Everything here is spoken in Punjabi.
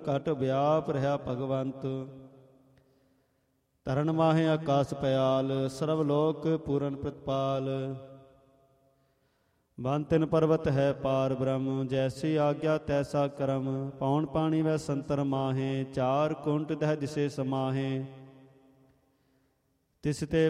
ਘਟ ਵਿਆਪ ਰਹਾ ਭਗਵੰਤ। ਤਰਨ ਮਾਹੇ ਆਕਾਸ ਪਿਆਲ, ਸਰਬ ਲੋਕ ਪੂਰਨ ਪ੍ਰਤਪਾਲ। ਬਨ ਤਿਨ ਪਰਵਤ ਹੈ ਪਾਰ ਬ੍ਰਹਮ, ਜੈਸੀ ਆਗਿਆ ਤੈਸਾ ਕਰਮ। ਪੌਣ ਪਾਣੀ ਵੈ ਸੰਤਰ ਮਾਹੇ, ਚਾਰ ਕੁੰਟ ਦਹ ਦਿਸੇ ਸਮਾਹੇ। ਤਿਸ ਤੇ